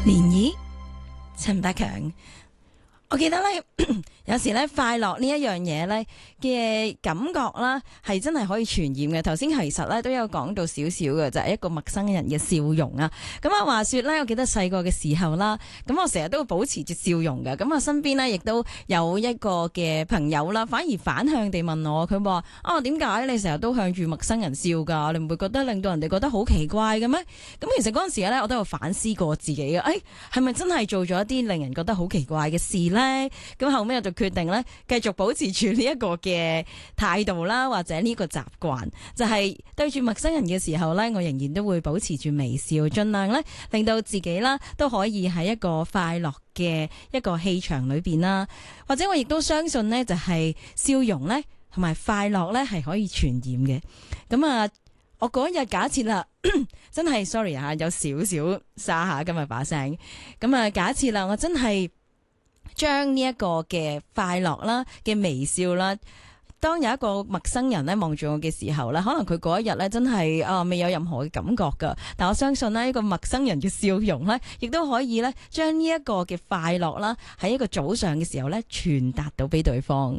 漣漪，陳百強。我記得咧，有時咧快樂呢一樣嘢咧嘅感覺啦，係真係可以傳染嘅。頭先其實咧都有講到少少嘅，就係一個陌生人嘅笑容啊。咁啊，話說咧，我記得細個嘅時候啦，咁我成日都會保持住笑容嘅。咁啊，身邊咧亦都有一個嘅朋友啦，反而反向地問我，佢話啊，點解你成日都向住陌生人笑㗎？你唔會覺得令到人哋覺得好奇怪嘅咩？咁其實嗰陣時咧，我都有反思過自己嘅，係咪真係做咗一啲令人覺得好奇怪嘅事咧？咁後尾我就決定咧，繼續保持住呢一個嘅態度啦，或者呢個習慣，就係對住陌生人嘅時候咧，我仍然都會保持住微笑，盡量咧令到自己啦都可以喺一個快樂嘅一個氣場裏邊啦。或者我亦都相信呢，就係笑容咧同埋快樂咧係可以傳染嘅。咁啊，我嗰日假設啦，真係 sorry 啊，有少少沙下今日把聲。咁啊，假設啦，我真係將呢一個嘅快樂啦嘅微笑啦，當有一個陌生人咧望住我嘅時候咧，可能佢嗰一日咧真係未有任何嘅感覺噶，但我相信呢一個陌生人嘅笑容咧，亦都可以咧將呢一個嘅快樂啦喺一個早上嘅時候咧傳達到俾對方。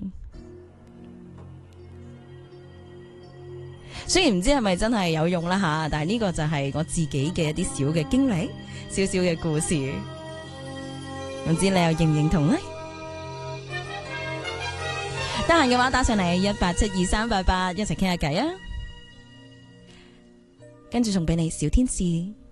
雖然唔知係咪真係有用啦吓，但係呢個就係我自己嘅一啲小嘅經歷，少少嘅故事。唔知你又認唔認同呢？得閒嘅話打上嚟1872388一齊傾下偈啊！跟住送俾你小天使。